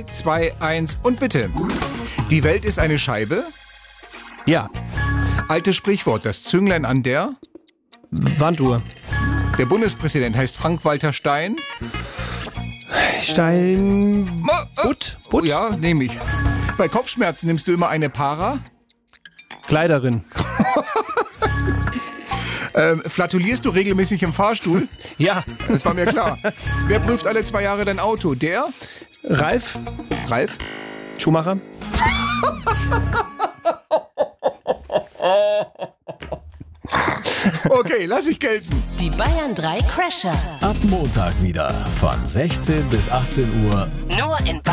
2, 1 und bitte. Die Welt ist eine Scheibe. Ja. Altes Sprichwort, das Zünglein an der. Wanduhr. Der Bundespräsident heißt Frank-Walter Stein. Stein... Butt? Oh ja, nehme ich. Bei Kopfschmerzen nimmst du immer eine Para. Kleiderin. Flatulierst du regelmäßig im Fahrstuhl? Ja. Das war mir klar. Wer prüft alle 2 Jahre dein Auto? Der? Ralf? Ralf? Schumacher? Okay, lass ich gelten. Die Bayern 3 Crasher. Ab Montag wieder von 16 bis 18 Uhr. Nur in